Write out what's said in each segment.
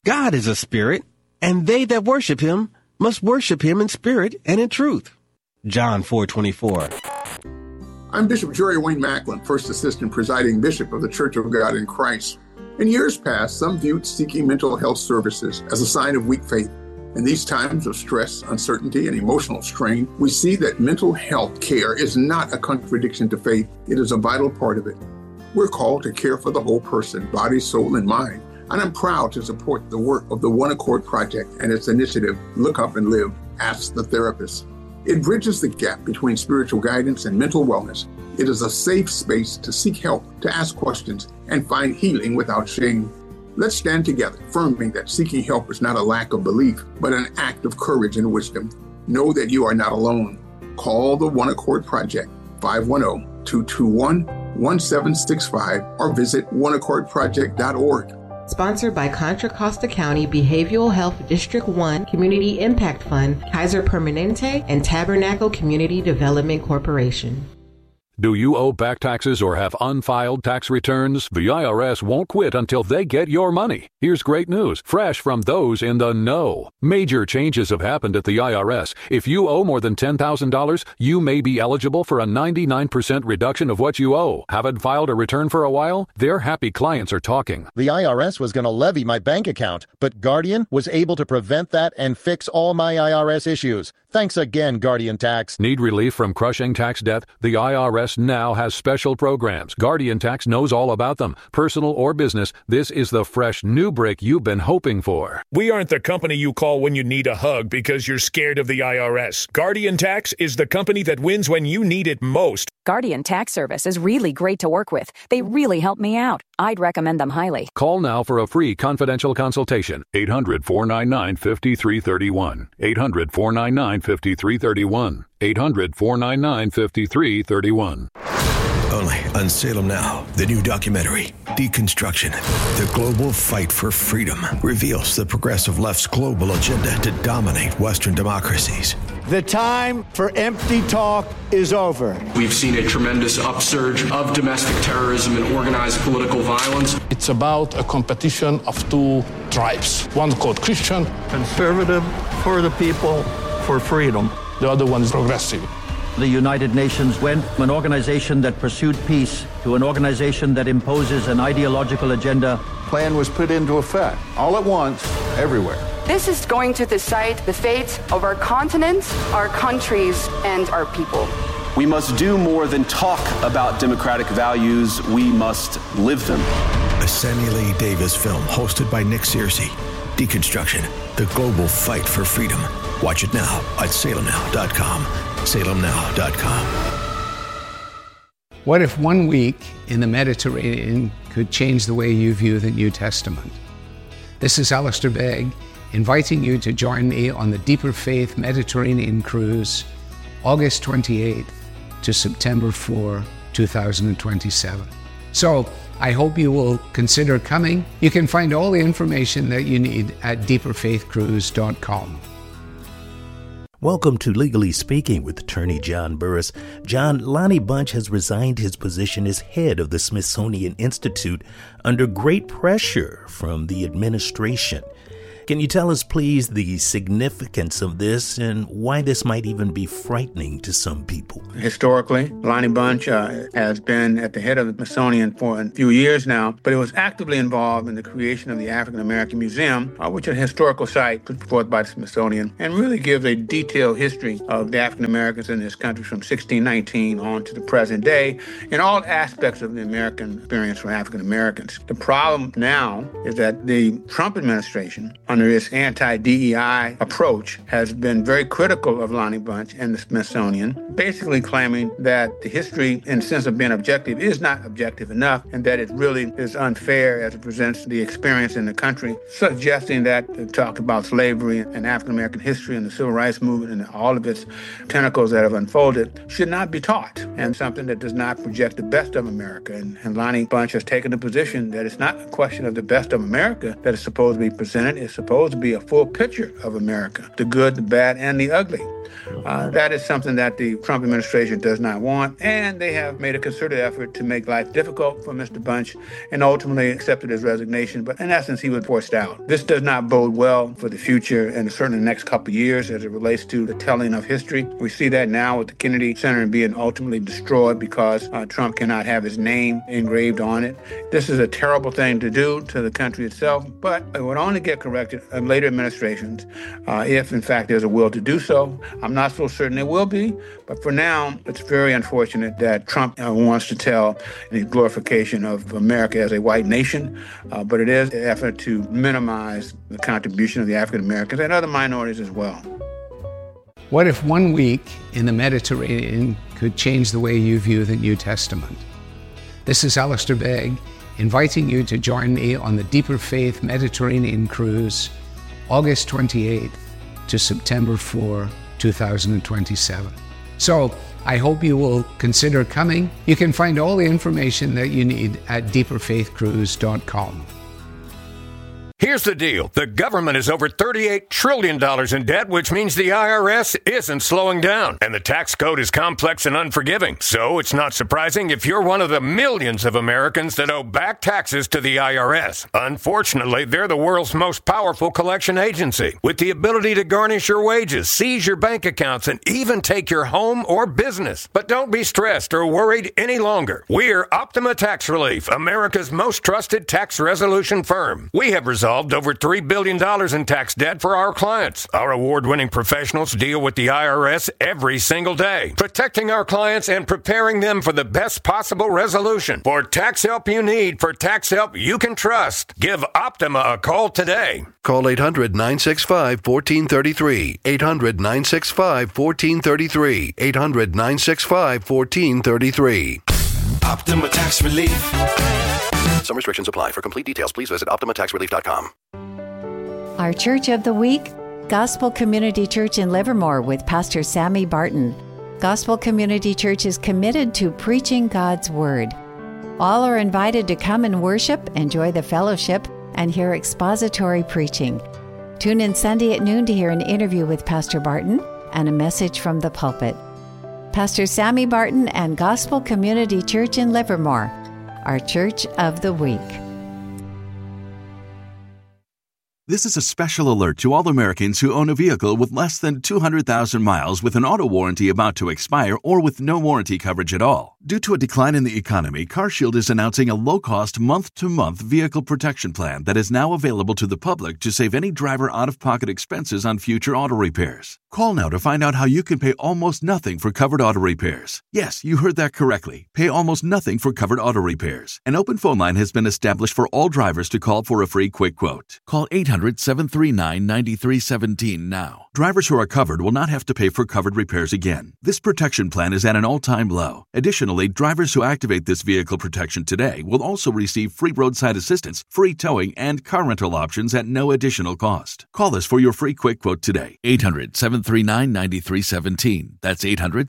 God is a spirit, and they that worship him must worship him in spirit and in truth. John 4:24. I'm Bishop Jerry Wayne Macklin, First Assistant Presiding Bishop of the Church of God in Christ. In years past, some viewed seeking mental health services as a sign of weak faith. In these times of stress, uncertainty, and emotional strain, we see that mental health care is not a contradiction to faith. It is a vital part of it. We're called to care for the whole person, body, soul, and mind. And I'm proud to support the work of the One Accord Project and its initiative, Look Up and Live, Ask the Therapist. It bridges the gap between spiritual guidance and mental wellness. It is a safe space to seek help, to ask questions, and find healing without shame. Let's stand together, affirming that seeking help is not a lack of belief, but an act of courage and wisdom. Know that you are not alone. Call the One Accord Project, 510-221-1765, or visit oneaccordproject.org. Sponsored by Contra Costa County Behavioral Health District 1 Community Impact Fund, Kaiser Permanente, and Tabernacle Community Development Corporation. Do you owe back taxes or have unfiled tax returns? The IRS won't quit until they get your money. Here's great news, fresh from those in the know. Major changes have happened at the IRS. If you owe more than $10,000, you may be eligible for a 99% reduction of what you owe. Haven't filed a return for a while? Their happy clients are talking. The IRS was going to levy my bank account, but Guardian was able to prevent that and fix all my IRS issues. Thanks again, Guardian Tax. Need relief from crushing tax debt? The IRS now has special programs. Guardian Tax knows all about them. Personal or business, this is the fresh new break you've been hoping for. We aren't the company you call when you need a hug because you're scared of the IRS. Guardian Tax is the company that wins when you need it most. Guardian Tax Service is really great to work with. They really help me out. I'd recommend them highly. Call now for a free confidential consultation. 800-499-5331. 800-499-5331. 800-499-5331. Only on Salem Now, the new documentary, Deconstruction, the global fight for freedom, reveals the progressive left's global agenda to dominate Western democracies. The time for empty talk is over. We've seen a tremendous upsurge of domestic terrorism and organized political violence. It's about a competition of two tribes. One called Christian. Conservative, for the people, for freedom. The other one is progressive. The United Nations went from an organization that pursued peace to an organization that imposes an ideological agenda. Plan was put into effect, all at once, everywhere. This is going to decide the fate of our continent, our countries, and our people. We must do more than talk about democratic values. We must live them. A Samuel A. Davis film hosted by Nick Searcy. Deconstruction, the global fight for freedom. Watch it now at salemnow.com. salemnow.com. What if 1 week in the Mediterranean could change the way you view the New Testament? This is Alistair Begg, inviting you to join me on the Deeper Faith Mediterranean Cruise, August 28th to September 4, 2027. So, I hope you will consider coming. You can find all the information that you need at deeperfaithcruise.com. Welcome to Legally Speaking with attorney John Burris. John, Lonnie Bunch has resigned his position as head of the Smithsonian Institute under great pressure from the administration. Can you tell us, please, the significance of this and why this might even be frightening to some people? Historically, Lonnie Bunch has been at the head of the Smithsonian for a few years now, but it was actively involved in the creation of the African American Museum, which is a historical site put forth by the Smithsonian, and really gives a detailed history of the African Americans in this country from 1619 on to the present day, in all aspects of the American experience for African Americans. The problem now is that the Trump administration, under its anti-DEI approach, has been very critical of Lonnie Bunch and the Smithsonian, basically claiming that the history, in the sense of being objective, is not objective enough, and that it really is unfair as it presents the experience in the country, suggesting that the talk about slavery and African-American history and the Civil Rights Movement and all of its tentacles that have unfolded should not be taught, and something that does not project the best of America. And Lonnie Bunch has taken the position that it's not a question of the best of America that is supposed to be presented. It's supposed to be a full picture of America, the good, the bad, and the ugly. That is something that the Trump administration does not want, and they have made a concerted effort to make life difficult for Mr. Bunch and ultimately accepted his resignation. But in essence, he was forced out. This does not bode well for the future and certainly the next couple of years as it relates to the telling of history. We see that now with the Kennedy Center being ultimately destroyed because Trump cannot have his name engraved on it. This is a terrible thing to do to the country itself, but it would only get corrected in later administrations if, in fact, there's a will to do so. I'm not so certain there will be, but for now, it's very unfortunate that Trump wants to tell the glorification of America as a white nation, but it is an effort to minimize the contribution of the African Americans and other minorities as well. What if 1 week in the Mediterranean could change the way you view the New Testament? This is Alistair Begg, inviting you to join me on the Deeper Faith Mediterranean Cruise, August 28th to September 4, 2027. So I hope you will consider coming. You can find all the information that you need at deeperfaithcruise.com. Here's the deal. The government is over $38 trillion in debt, which means the IRS isn't slowing down. And the tax code is complex and unforgiving. So it's not surprising if you're one of the millions of Americans that owe back taxes to the IRS. Unfortunately, they're the world's most powerful collection agency, with the ability to garnish your wages, seize your bank accounts, and even take your home or business. But don't be stressed or worried any longer. We're Optima Tax Relief, America's most trusted tax resolution firm. We have resolved over $3 billion in tax debt for our clients. Our award-winning professionals deal with the IRS every single day, protecting our clients and preparing them for the best possible resolution. For tax help you need, for tax help you can trust, give Optima a call today. Call 800-965-1433. 800-965-1433. 800-965-1433. Optima Tax Relief. Some restrictions apply. For complete details, please visit OptimaTaxRelief.com. Our Church of the Week, Gospel Community Church in Livermore with Pastor Sammy Barton. Gospel Community Church is committed to preaching God's Word. All are invited to come and worship, enjoy the fellowship, and hear expository preaching. Tune in Sunday at noon to hear an interview with Pastor Barton and a message from the pulpit. Pastor Sammy Barton and Gospel Community Church in Livermore, our Church of the Week. This is a special alert to all Americans who own a vehicle with less than 200,000 miles with an auto warranty about to expire or with no warranty coverage at all. Due to a decline in the economy, CarShield is announcing a low-cost month-to-month vehicle protection plan that is now available to the public to save any driver out-of-pocket expenses on future auto repairs. Call now to find out how you can pay almost nothing for covered auto repairs. Yes, you heard that correctly. Pay almost nothing for covered auto repairs. An open phone line has been established for all drivers to call for a free quick quote. Call 800-739-9317 now. Drivers who are covered will not have to pay for covered repairs again. This protection plan is at an all-time low. Additionally, drivers who activate this vehicle protection today will also receive free roadside assistance, free towing, and car rental options at no additional cost. Call us for your free quick quote today. 800-739-9317. That's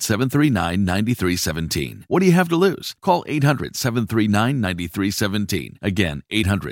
800-739-9317. What do you have to lose? Call 800-739-9317. Again,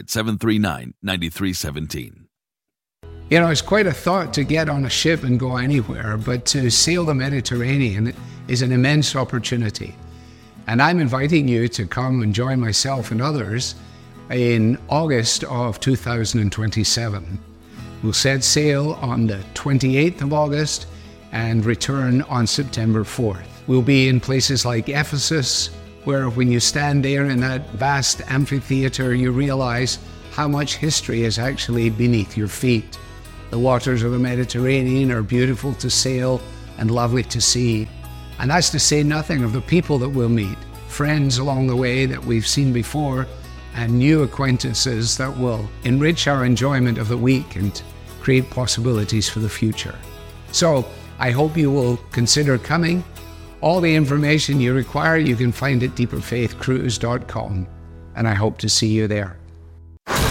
800-739-9317. You know, it's quite a thought to get on a ship and go anywhere, but to sail the Mediterranean is an immense opportunity. And I'm inviting you to come and join myself and others in August of 2027. We'll set sail on the 28th of August and return on September 4th. We'll be in places like Ephesus, where when you stand there in that vast amphitheater, you realize how much history is actually beneath your feet. The waters of the Mediterranean are beautiful to sail and lovely to see. And that's to say nothing of the people that we'll meet, friends along the way that we've seen before, and new acquaintances that will enrich our enjoyment of the week and create possibilities for the future. So I hope you will consider coming. All the information you require you can find at deeperfaithcruise.com, and I hope to see you there.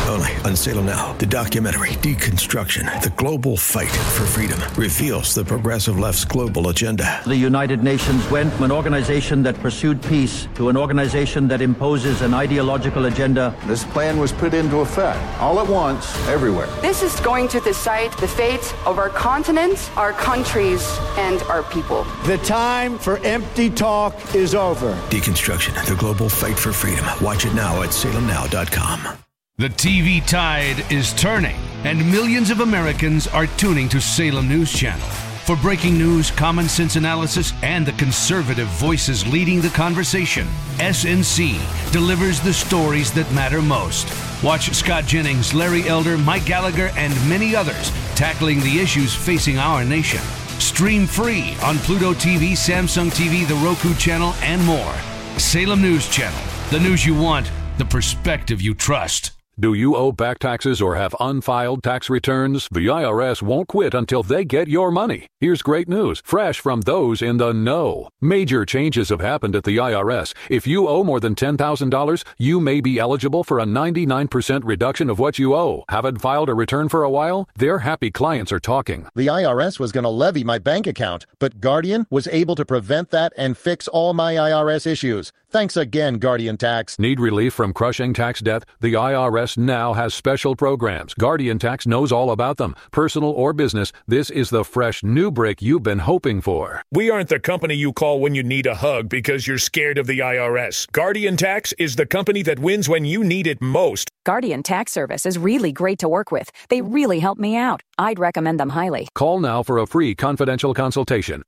Only on Salem Now, the documentary Deconstruction, the Global Fight for Freedom, reveals the progressive left's global agenda. The United Nations went from an organization that pursued peace to an organization that imposes an ideological agenda. This plan was put into effect all at once, everywhere. This is going to decide the fate of our continent, our countries, and our people. The time for empty talk is over. Deconstruction, the Global Fight for Freedom. Watch it now at salemnow.com. The TV tide is turning, and millions of Americans are tuning to Salem News Channel. For breaking news, common sense analysis, and the conservative voices leading the conversation, SNC delivers the stories that matter most. Watch Scott Jennings, Larry Elder, Mike Gallagher, and many others tackling the issues facing our nation. Stream free on Pluto TV, Samsung TV, the Roku channel, and more. Salem News Channel. The news you want, the perspective you trust. Do you owe back taxes or have unfiled tax returns? The IRS won't quit until they get your money. Here's great news, fresh from those in the know. Major changes have happened at the IRS. If you owe more than $10,000, you may be eligible for a 99% reduction of what you owe. Haven't filed a return for a while? Their happy clients are talking. The IRS was going to levy my bank account, but Guardian was able to prevent that and fix all my IRS issues. Thanks again, Guardian Tax. Need relief from crushing tax debt? The IRS now has special programs. Guardian Tax knows all about them. Personal or business, this is the fresh new break you've been hoping for. We aren't the company you call when you need a hug because you're scared of the IRS. Guardian Tax is the company that wins when you need it most. Guardian Tax Service is really great to work with. They really help me out. I'd recommend them highly. Call now for a free confidential consultation.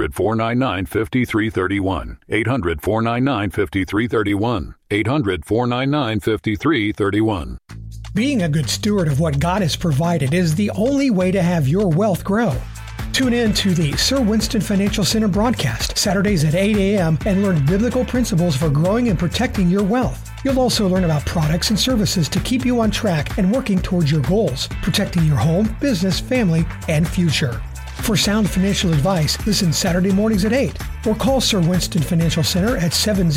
800-499-5331. 800-499-5331. 800-499-5331. Being a good steward of what God has provided is the only way to have your wealth grow. Tune in to the Sir Winston Financial Center broadcast, Saturdays at 8 a.m., and learn biblical principles for growing and protecting your wealth. You'll also learn about products and services to keep you on track and working towards your goals, protecting your home, business, family, and future. For sound financial advice, listen Saturday mornings at 8 or call Sir Winston Financial Center at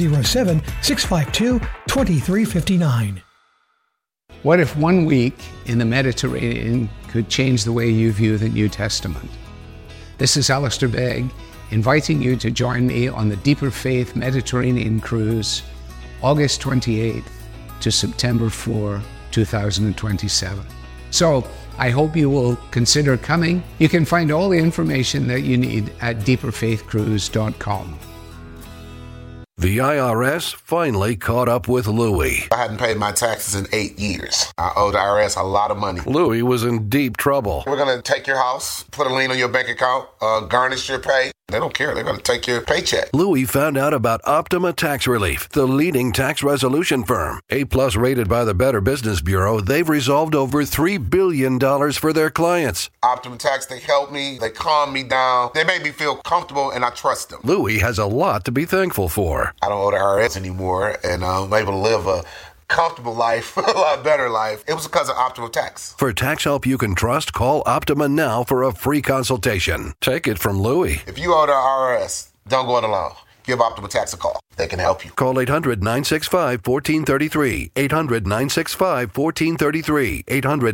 707-652-2359. What if 1 week in the Mediterranean could change the way you view the New Testament? This is Alistair Begg, inviting you to join me on the Deeper Faith Mediterranean Cruise, August 28th to September 4, 2027. So I hope you will consider coming. You can find all the information that you need at deeperfaithcruise.com. The IRS finally caught up with Louie. I hadn't paid my taxes in 8 years. I owed the IRS a lot of money. Louie was in deep trouble. We're going to take your house, put a lien on your bank account, garnish your pay. They don't care. They're going to take your paycheck. Louie found out about Optima Tax Relief, the leading tax resolution firm. A-plus rated by the Better Business Bureau, they've resolved over $3 billion for their clients. Optima Tax, they help me. They calm me down. They make me feel comfortable, and I trust them. Louie has a lot to be thankful for. I don't owe the IRS anymore, and I'm able to live a comfortable life, a lot better life. It was because of Optima Tax. For tax help you can trust, call Optima now for a free consultation. Take it from Louie. If you owe the IRS, don't go it alone. Give Optima Tax a call. They can help you. Call 800-965-1433. 800-965-1433.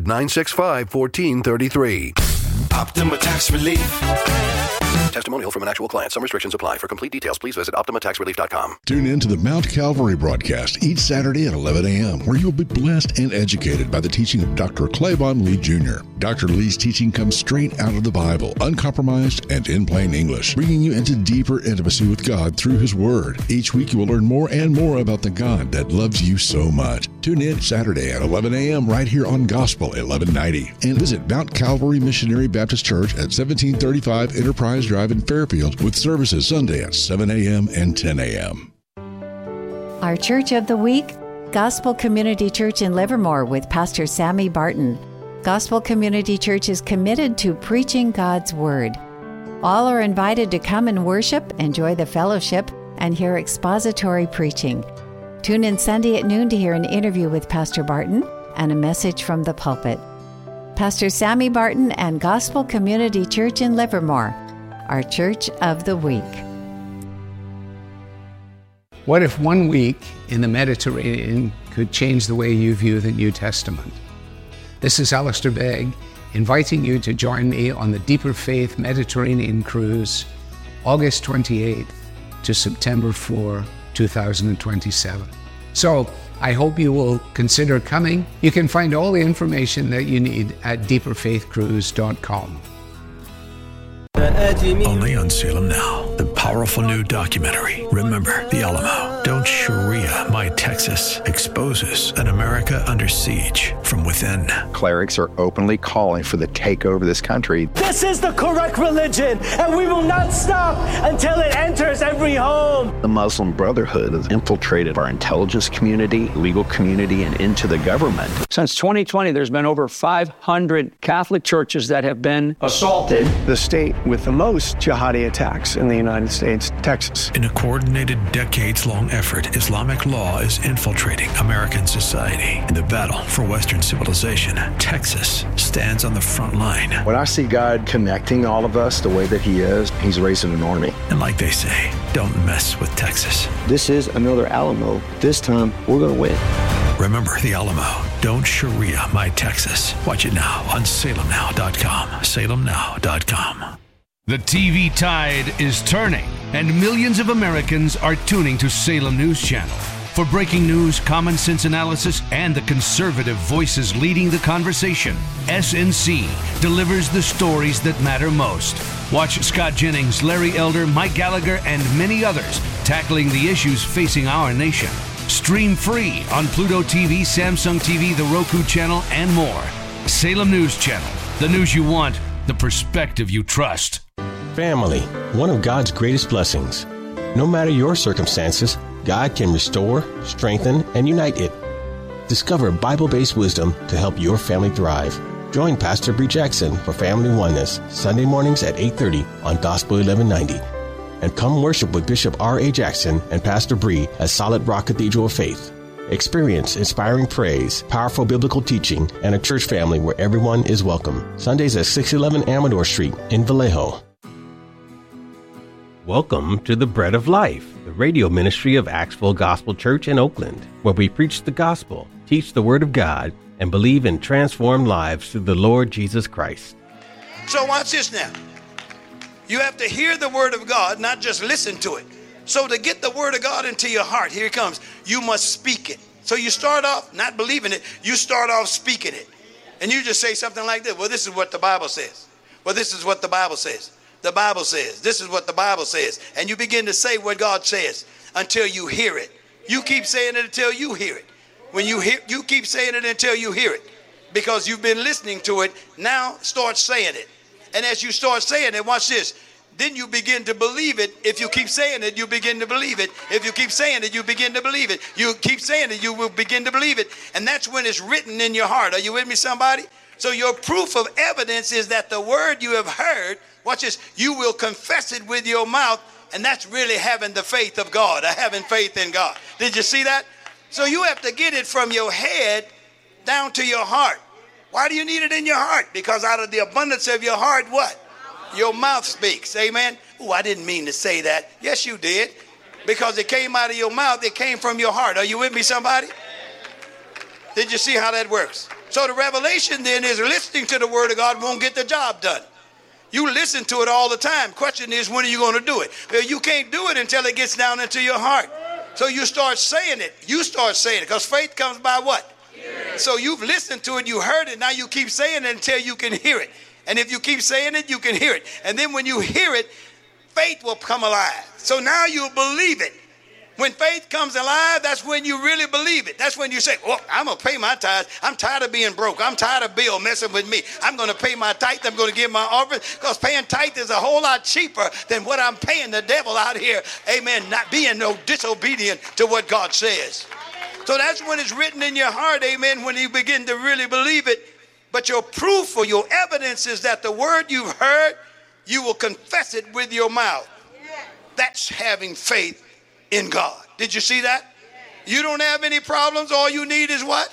800-965-1433. Optima Tax Relief. Testimonial from an actual client. Some restrictions apply. For complete details, please visit OptimaTaxRelief.com. Tune in to the Mount Calvary broadcast each Saturday at 11 a.m., where you'll be blessed and educated by the teaching of Dr. Claiborne Lee Jr. Dr. Lee's teaching comes straight out of the Bible, uncompromised and in plain English, bringing you into deeper intimacy with God through His Word. Each week you will learn more and more about the God that loves you so much. Tune in Saturday at 11 a.m. right here on Gospel 1190. And visit Mount Calvary Missionary Baptist Church at 1735 Enterprise Drive in Fairfield, with services Sunday at 7 a.m. and 10 a.m. Our Church of the Week, Gospel Community Church in Livermore with Pastor Sammy Barton. Gospel Community Church is committed to preaching God's Word. All are invited to come and worship, enjoy the fellowship, and hear expository preaching. Tune in Sunday at noon to hear an interview with Pastor Barton and a message from the pulpit. Pastor Sammy Barton and Gospel Community Church in Livermore, our Church of the Week. What if 1 week in the Mediterranean could change the way you view the New Testament. This is Alistair Begg, inviting you to join me on the Deeper Faith Mediterranean Cruise, August 28th to September 4, 2027. So, I hope you will consider coming. You can find all the information that you need at deeperfaithcruise.com. Only on Salem Now, the powerful new documentary, Remember the Alamo. Don't Sharia My Texas exposes an America under siege from within. Clerics are openly calling for the takeover of this country. This is the correct religion, and we will not stop until it enters every home. The Muslim Brotherhood has infiltrated our intelligence community, legal community, and into the government. Since 2020, there's been over 500 Catholic churches that have been assaulted. The state with the most jihadi attacks in the United States, Texas. In a coordinated, decades-long effort, Islamic law is infiltrating American society. In the battle for Western civilization, Texas stands on the front line. When I see God connecting all of us the way that He is, He's raising an army. And like they say, don't mess with Texas. This is another Alamo. This time, we're going to win. Remember the Alamo. Don't Sharia My Texas. Watch it now on salemnow.com. salemnow.com. The TV tide is turning, and millions of Americans are tuning to Salem News Channel. For breaking news, common sense analysis, and the conservative voices leading the conversation, SNC delivers the stories that matter most. Watch Scott Jennings, Larry Elder, Mike Gallagher, and many others tackling the issues facing our nation. Stream free on Pluto TV, Samsung TV, the Roku channel, and more. Salem News Channel, the news you want, the perspective you trust. Family, one of God's greatest blessings. No matter your circumstances, God can restore, strengthen, and unite it. Discover Bible-based wisdom to help your family thrive. Join Pastor Bree Jackson for Family Oneness, Sunday mornings at 8:30 on Gospel 1190. And come worship with Bishop R.A. Jackson and Pastor Bree at Solid Rock Cathedral of Faith. Experience inspiring praise, powerful biblical teaching, and a church family where everyone is welcome. Sundays at 611 Amador Street in Vallejo. Welcome to the Bread of Life, the radio ministry of Axville Gospel Church in Oakland, where we preach the gospel, teach the Word of God, and believe in transformed lives through the Lord Jesus Christ. So watch this now. You have to hear the Word of God, not just listen to it. So to get the Word of God into your heart, here it comes, you must speak it. So you start off not believing it, you start off speaking it. And you just say something like this, well, this is what the Bible says. Well, this is what the Bible says. The Bible says, this is what the Bible says. And you begin to say what God says until you hear it. You keep saying it until you hear it. When you keep saying it until you hear it. Because you've been listening to it, now start saying it. And as you start saying it, watch this. Then you begin to believe it. If you keep saying it, you begin to believe it. If you keep saying it, you begin to believe it. You keep saying it, you will begin to believe it. And that's when it's written in your heart. Are you with me, somebody? So your proof of evidence is that the word you have heard, watch this, you will confess it with your mouth, and that's really having the faith of God, or having faith in God. Did you see that? So you have to get it from your head down to your heart. Why do you need it in your heart? Because out of the abundance of your heart, what? Your mouth speaks. Amen? Oh, I didn't mean to say that. Yes, you did. Because it came out of your mouth, it came from your heart. Are you with me, somebody? Did you see how that works? So the revelation then is listening to the word of God won't get the job done. You listen to it all the time. Question is, when are you going to do it? Well, you can't do it until it gets down into your heart. So you start saying it. You start saying it because faith comes by what? So you've listened to it, you heard it, now you keep saying it until you can hear it. And if you keep saying it, you can hear it. And then when you hear it, faith will come alive. So now you'll believe it. When faith comes alive, that's when you really believe it. That's when you say, well, I'm going to pay my tithes. I'm tired of being broke. I'm tired of Bill messing with me. I'm going to pay my tithe. I'm going to give my offering because paying tithe is a whole lot cheaper than what I'm paying the devil out here. Amen. Not being no disobedient to what God says. So that's when it's written in your heart. Amen. When you begin to really believe it. But your proof or your evidence is that the word you've heard, you will confess it with your mouth. That's having faith in God. Did you see that? You don't have any problems. All you need is what?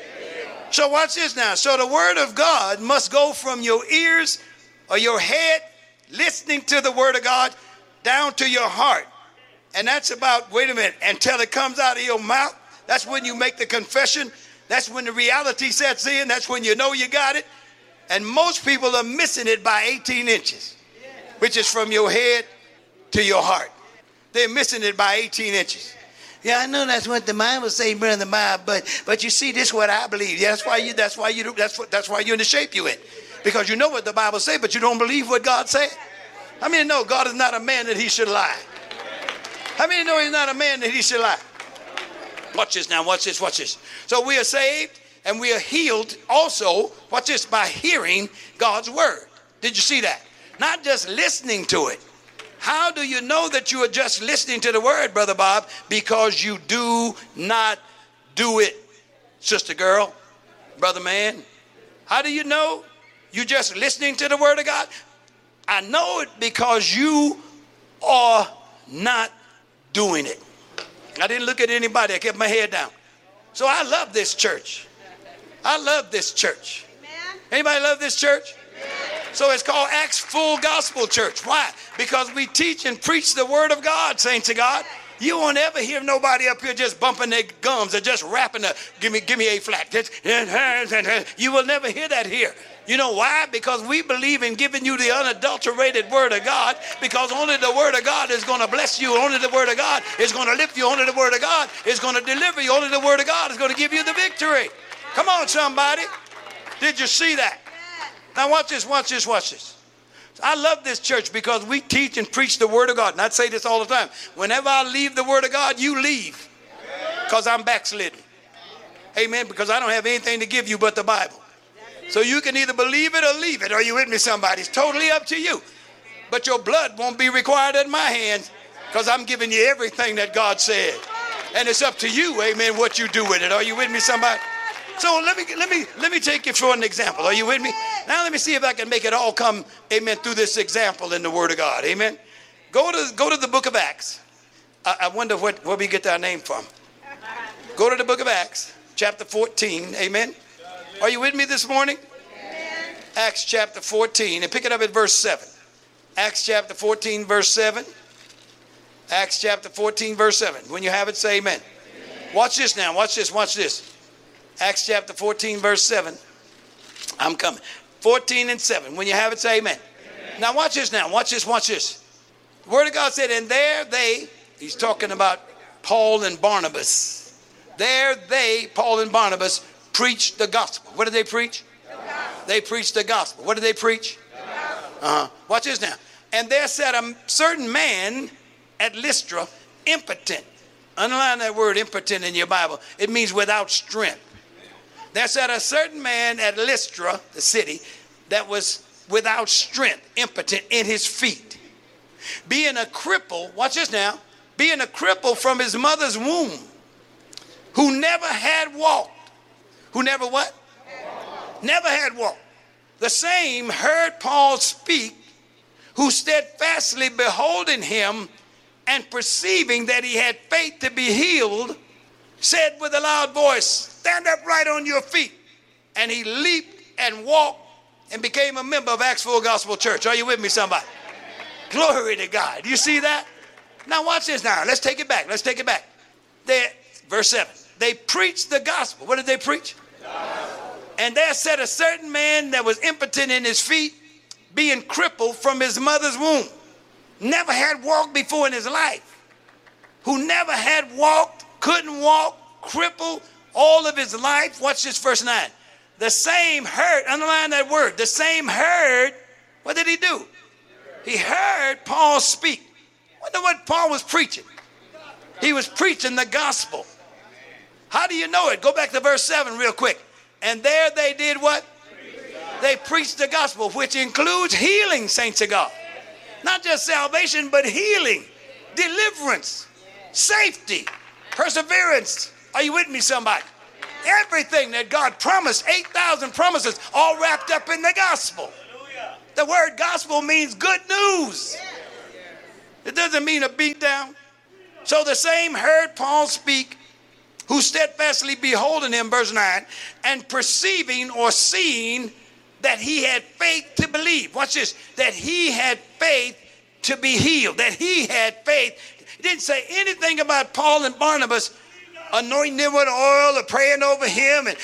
So watch this now. So the word of God must go from your ears or your head, listening to the word of God, down to your heart. And that's about, wait a minute, until it comes out of your mouth. That's when you make the confession. That's when the reality sets in. That's when you know you got it. And most people are missing it by 18 inches, which is from your head to your heart. They're missing it by 18 inches. Yeah, I know that's what the Bible say, Brother Bob, but you see, this is what I believe. Yeah, that's why you're in the shape you're in. Because you know what the Bible say, but you don't believe what God said. How many know God is not a man that he should lie? How many know he's not a man that he should lie? Watch this now, watch this, watch this. So we are saved and we are healed also, watch this, by hearing God's word. Did you see that? Not just listening to it. How do you know that you are just listening to the word, Brother Bob? Because you do not do it, sister girl, brother man. How do you know you're just listening to the word of God? I know it because you are not doing it. I didn't look at anybody. I kept my head down. So I love this church. I love this church. Anybody love this church? So it's called Acts Full Gospel Church. Why? Because we teach and preach the word of God, saints of God. You won't ever hear nobody up here just bumping their gums or just rapping give me A flat. You will never hear that here. You know why? Because we believe in giving you the unadulterated word of God, because only the word of God is going to bless you. Only the word of God is going to lift you. Only the word of God is going to deliver you. Only the word of God is going to give you the victory. Come on, somebody. Did you see that? Now watch this, watch this, watch this. I love this church because we teach and preach the word of God. And I say this all the time. Whenever I leave the word of God, you leave. Because I'm backslidden. Amen. Because I don't have anything to give you but the Bible. So you can either believe it or leave it. Are you with me, somebody? It's totally up to you. But your blood won't be required at my hands because I'm giving you everything that God said. And it's up to you, amen, what you do with it. Are you with me, somebody? So let me take you for an example. Are you with me? Now let me see if I can make it all come, amen, through this example in the Word of God. Amen. Go to the book of Acts. I wonder where we get our name from. Go to the book of Acts, chapter 14. Amen. Are you with me this morning? Amen. Acts chapter 14, and pick it up at verse 7. Acts chapter 14, verse 7. Acts chapter 14, verse 7. When you have it, say amen. Amen. Watch this now. Watch this. Watch this. Acts chapter 14, verse 7. I'm coming. 14 and 7. When you have it, say amen. Amen. Now watch this now. Watch this. Watch this. The word of God said, and there they, he's talking about Paul and Barnabas. There they, Paul and Barnabas, preached the gospel. What did they preach? They preached the gospel. What did they preach? Watch this now. And there sat a certain man at Lystra, impotent. Underline that word impotent in your Bible. It means without strength. There sat a certain man at Lystra, the city, that was without strength, impotent in his feet. Being a cripple, watch this now, being a cripple from his mother's womb, who never had walked. Who never what? Never had walked. The same heard Paul speak, who steadfastly beholding him and perceiving that he had faith to be healed, said with a loud voice, stand up right on your feet. And he leaped and walked and became a member of Acts Full Gospel Church. Are you with me, somebody? Glory to God. Do you see that? Now watch this now. Let's take it back. Let's take it back. There, verse 7. They preached the gospel. What did they preach? And there sat a certain man that was impotent in his feet, being crippled from his mother's womb. Never had walked before in his life. Who never had walked, couldn't walk, crippled all of his life. Watch this, verse 9. The same heard, underline that word, the same heard, what did he do? He heard Paul speak. Wonder what Paul was preaching. He was preaching the gospel. How do you know it? Go back to verse 7 real quick. And there they did what? They preached the gospel, which includes healing, saints of God. Not just salvation, but healing, deliverance, safety, perseverance. Are you with me, somebody? Everything that God promised, 8,000 promises, all wrapped up in the gospel. The word gospel means good news. It doesn't mean a beat down. So the same heard Paul speak, who steadfastly beholding him, verse 9, and perceiving or seeing that he had faith to believe. Watch this. That he had faith to be healed. That he had faith. It didn't say anything about Paul and Barnabas anointing them with oil or praying over him. And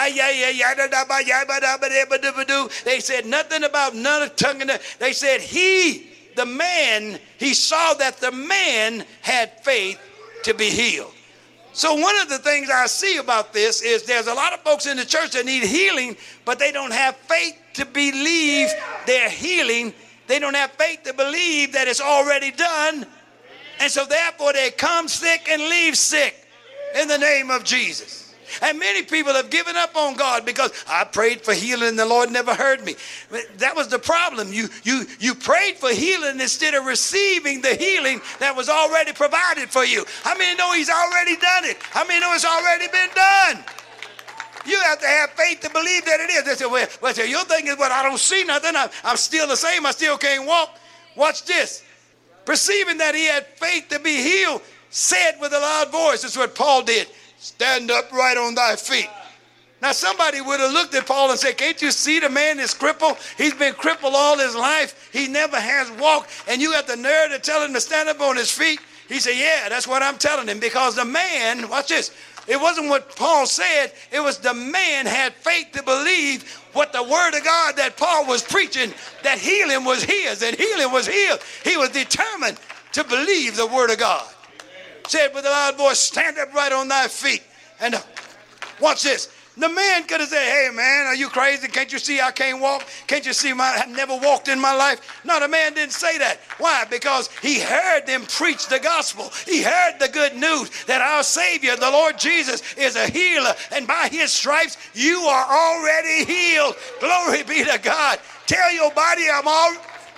they said nothing about none of tongue. They said he saw that the man had faith to be healed. So one of the things I see about this is there's a lot of folks in the church that need healing, but they don't have faith to believe their healing. They don't have faith to believe that it's already done. And so therefore they come sick and leave sick in the name of Jesus. And many people have given up on God because I prayed for healing and the Lord never heard me. That was the problem. You prayed for healing instead of receiving the healing that was already provided for you. How many know he's already done it? How many know it's already been done? You have to have faith to believe that it is. They say, well, your thing is, I don't see nothing. I'm still the same. I still can't walk. Watch this. Perceiving that he had faith to be healed, said with a loud voice. That's what Paul did. Stand upright on thy feet. Now somebody would have looked at Paul and said, can't you see the man is crippled? He's been crippled all his life. He never has walked. And you got the nerve to tell him to stand up on his feet? He said, yeah, that's what I'm telling him. Because the man, watch this. It wasn't what Paul said. It was the man had faith to believe what the word of God that Paul was preaching, that healing was his, that healing was healed. He was determined to believe the word of God. Said with a loud voice, stand upright on thy feet. And watch this. The man could have said, hey man, are you crazy? Can't you see I can't walk? Can't you see I've never walked in my life? No, the man didn't say that. Why? Because he heard them preach the gospel. He heard the good news that our Savior, the Lord Jesus, is a healer. And by his stripes, you are already healed. Glory be to God. Tell your body I'm all.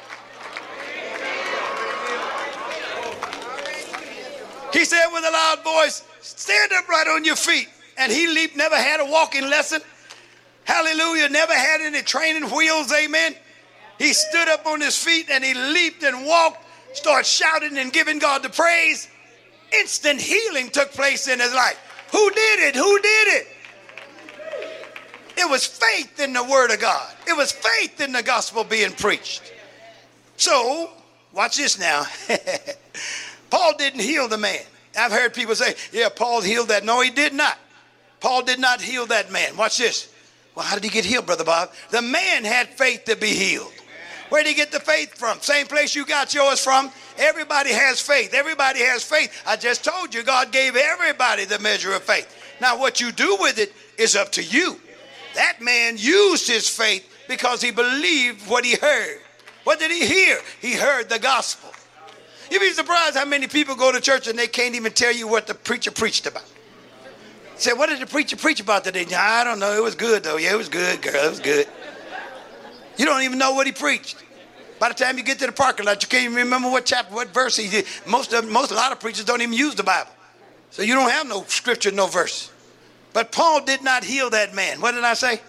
He said with a loud voice, stand upright on your feet. And he leaped, never had a walking lesson. Hallelujah, never had any training wheels, amen. He stood up on his feet and he leaped and walked, started shouting and giving God the praise. Instant healing took place in his life. Who did it? Who did it? It was faith in the word of God. It was faith in the gospel being preached. So, watch this now. Paul didn't heal the man. I've heard people say, yeah, Paul healed that. No, he did not. Paul did not heal that man. Watch this. Well, how did he get healed, Brother Bob? The man had faith to be healed. Where did he get the faith from? Same place you got yours from. Everybody has faith. Everybody has faith. I just told you God gave everybody the measure of faith. Now, what you do with it is up to you. That man used his faith because he believed what he heard. What did he hear? He heard the gospel. You'd be surprised how many people go to church and they can't even tell you what the preacher preached about. Say, what did the preacher preach about today? I don't know. It was good, though. Yeah, it was good, girl. It was good. You don't even know what he preached. By the time you get to the parking lot, you can't even remember what chapter, what verse he did. A lot of preachers don't even use the Bible. So you don't have no scripture, no verse. But Paul did not heal that man. What did I say?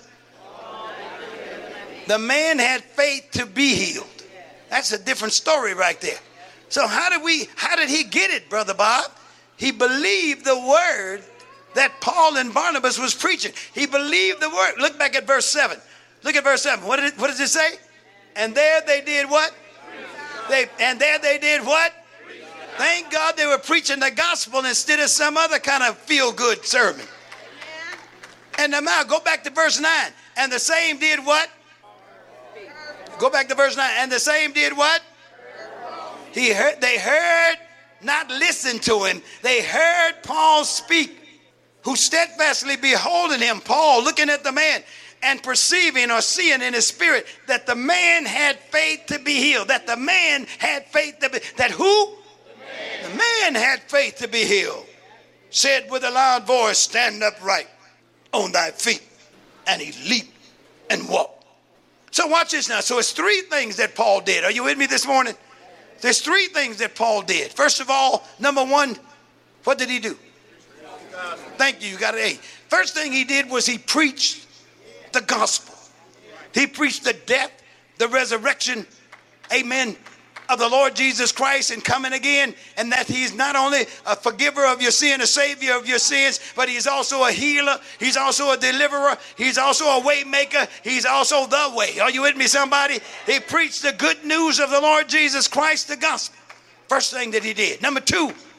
The man had faith to be healed. That's a different story right there. So how did he get it, Brother Bob? He believed the word that Paul and Barnabas was preaching. He believed the word. Look back at verse 7. Look at verse 7. What does it say? And there they did what? They did what? Thank God they were preaching the gospel instead of some other kind of feel-good sermon. And now go back to verse 9. And the same did what? Go back to verse 9. And the same did what? They heard, not listened to him. They heard Paul speak, who steadfastly beholding him, Paul looking at the man and perceiving or seeing in his spirit that the man had faith to be healed. That the man had faith to be, that who? The man had faith to be healed. Said with a loud voice, stand upright on thy feet. And he leaped and walked. So watch this now. So it's three things that Paul did. Are you with me this morning? There's three things that Paul did. First of all, number one, what did he do? Thank you. You got an A. First thing he did was he preached the gospel. He preached the death, the resurrection, amen, of the Lord Jesus Christ and coming again, and that he's not only a forgiver of your sin, a savior of your sins, but he's also a healer. He's also a deliverer. He's also a way maker. He's also the way. Are you with me, somebody? He preached the good news of the Lord Jesus Christ, the gospel. First thing that he did. Number two,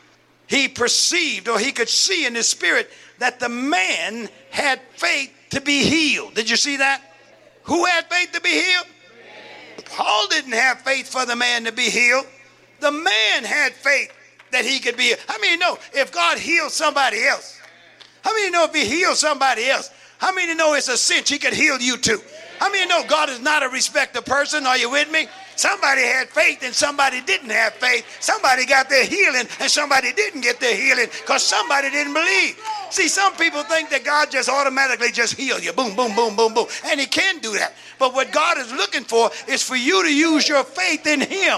he perceived, or he could see in his spirit, that the man had faith to be healed. Did you see that? Who had faith to be healed? Paul didn't have faith for the man to be healed. The man had faith that he could be healed. How many know if God healed somebody else? How many know if he healed somebody else? How many know it's a cinch he could heal you too? How many know God is not a respecter person? Are you with me? Somebody had faith and somebody didn't have faith. Somebody got their healing and somebody didn't get their healing because somebody didn't believe. See, some people think that God just automatically just heal you. Boom, boom, boom, boom, boom. And he can do that. But what God is looking for is for you to use your faith in him.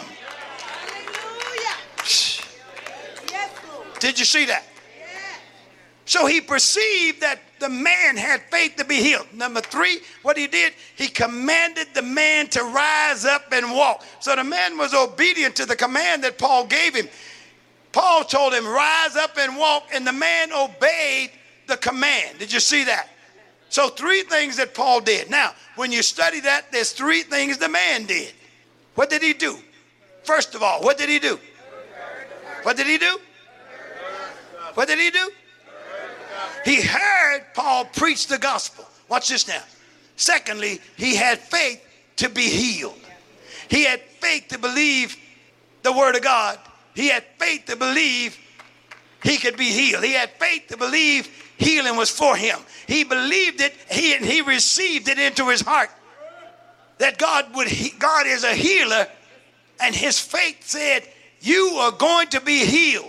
Did you see that? So he perceived that the man had faith to be healed. Number 3, what he did, he commanded the man to rise up and walk. So the man was obedient to the command that Paul gave him. Paul told him, rise up and walk, and the man obeyed the command. Did you see that? So 3 things that Paul did. Now, when you study that, there's 3 things the man did. What did he do? First of all, what did he do? What did he do? What did he do? He heard Paul preach the gospel. Watch this now. Secondly, he had faith to be healed. He had faith to believe the word of God. He had faith to believe he could be healed. He had faith to believe healing was for him. He believed it, and he received it into his heart that God is a healer, and his faith said, you are going to be healed.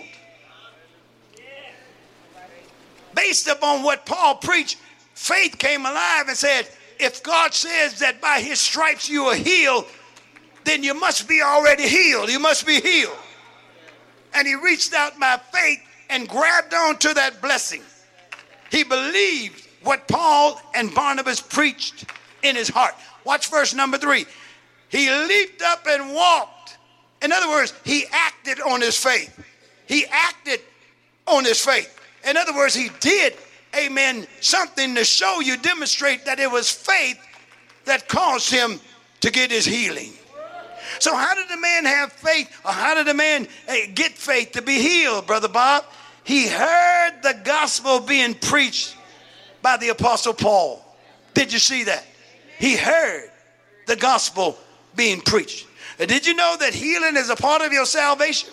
Based upon what Paul preached, faith came alive and said, if God says that by his stripes you are healed, then you must be already healed. You must be healed. And he reached out by faith and grabbed onto that blessing. He believed what Paul and Barnabas preached in his heart. Watch verse number 3. He leaped up and walked. In other words, he acted on his faith. He acted on his faith. In other words, he did, amen, something to show you, demonstrate that it was faith that caused him to get his healing. So how did the man have faith, or how did the man get faith to be healed, Brother Bob? He heard the gospel being preached by the Apostle Paul. Did you see that? He heard the gospel being preached. Did you know that healing is a part of your salvation?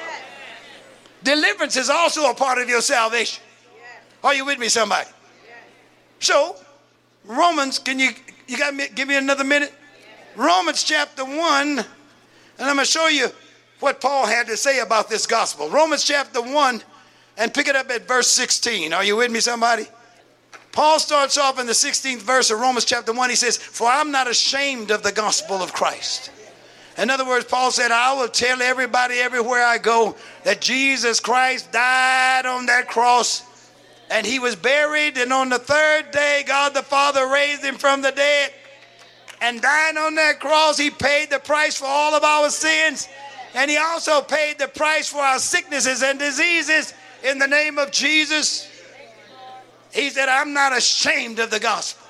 Deliverance is also a part of your salvation. Are you with me, somebody? So, Romans, give me another minute? Romans chapter 1, and I'm going to show you what Paul had to say about this gospel. Romans chapter 1, and pick it up at verse 16. Are you with me, somebody? Paul starts off in the 16th verse of Romans chapter 1. He says, for I'm not ashamed of the gospel of Christ. In other words, Paul said, I will tell everybody everywhere I go that Jesus Christ died on that cross, and he was buried, and on the 3rd day, God the Father raised him from the dead. And dying on that cross, he paid the price for all of our sins, and he also paid the price for our sicknesses and diseases in the name of Jesus. He said, I'm not ashamed of the gospel.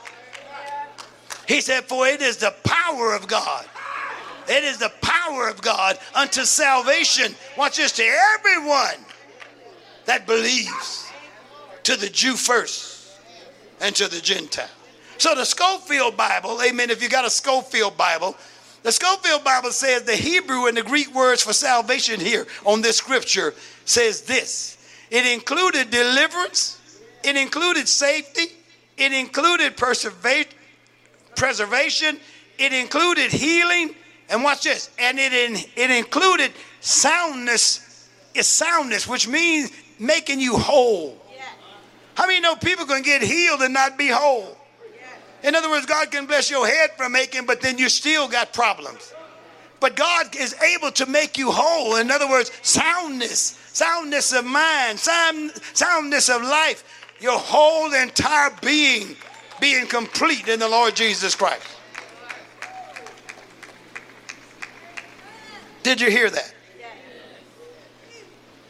He said, for it is the power of God. It is the power of God unto salvation. Watch this, to everyone that believes, to the Jew first and to the Gentile. So the Scofield Bible, amen, if you got a Scofield Bible, the Scofield Bible says the Hebrew and the Greek words for salvation here on this scripture says this. It included deliverance, it included safety, it included preservation, it included healing, and watch this, and it included soundness. It's soundness, which means making you whole. How many know people can get healed and not be whole? In other words, God can bless your head from aching, but then you still got problems. But God is able to make you whole. In other words, soundness of mind, soundness of life, your whole entire being complete in the Lord Jesus Christ. Did you hear that?